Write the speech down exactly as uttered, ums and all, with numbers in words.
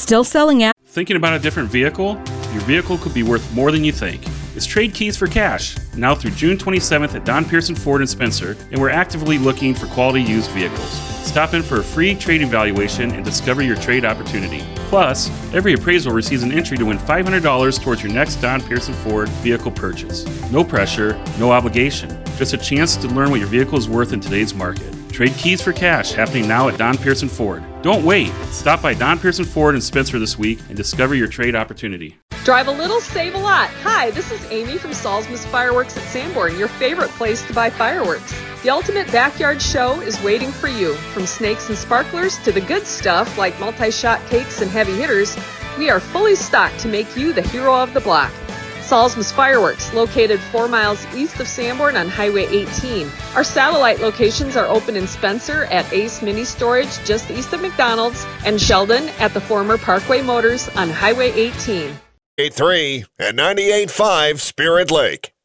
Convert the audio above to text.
Still selling out. Thinking about a different vehicle? Your vehicle could be worth more than you think. It's Trade Keys for Cash, now through June twenty-seventh at Don Pearson Ford in Spencer, and we're actively looking for quality used vehicles. Stop in for a free trade evaluation and discover your trade opportunity. Plus, every appraisal receives an entry to win five hundred dollars towards your next Don Pearson Ford vehicle purchase. No pressure, no obligation, just a chance to learn what your vehicle is worth in today's market. Trade Keys for Cash, happening now at Don Pearson Ford. Don't wait. Stop by Don Pearson Ford in Spencer this week and discover your trade opportunity. Drive a little, save a lot. Hi, this is Amy from Salzman's Fireworks at Sanborn, your favorite place to buy fireworks. The ultimate backyard show is waiting for you. From snakes and sparklers to the good stuff like multi-shot cakes and heavy hitters, we are fully stocked to make you the hero of the block. Salzman's Fireworks, located four miles east of Sanborn on Highway eighteen. Our satellite locations are open in Spencer at Ace Mini Storage just east of McDonald's and Sheldon at the former Parkway Motors on Highway eighteen. eight three and ninety-eight point five Spirit Lake.